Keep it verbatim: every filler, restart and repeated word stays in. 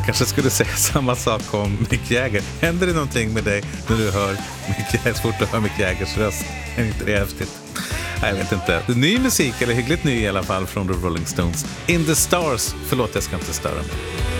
kanske skulle säga samma sak om Mick Jagger. Händer det någonting med dig när du hör Mick Jagger, så fort du hör Mick Jaggers röst? Är inte det häftigt? Nej, jag vet inte. Ny musik, eller hyggligt ny i alla fall, från The Rolling Stones. In the Stars. Förlåt, jag ska inte störa mig.